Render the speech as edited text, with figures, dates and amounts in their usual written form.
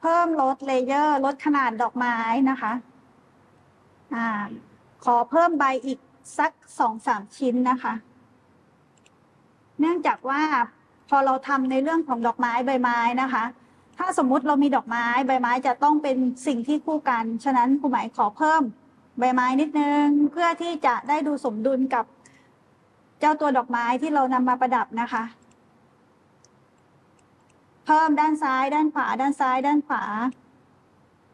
พิ่มลดเลเยอร์ลดขนาดดอกไม้นะคะขอเพิ่มใบอีกสัก2-3 ชิ้นนะคะเนื่องจากว่าพอเราทำในเรื่องของดอกไม้ใบไม้นะคะถ้าสมมุติเรามีดอกไม้ใบไม้จะต้องเป็นสิ่งที่คู่กันฉะนั้นครูหมายขอเพิ่มใบไม้นิดนึงเพื่อที่จะได้ดูสมดุลกับเจ้าตัวดอกไม้ที่เรานำมาประดับนะคะเพิ่มด้านซ้ายด้านขวาด้านซ้ายด้านขวา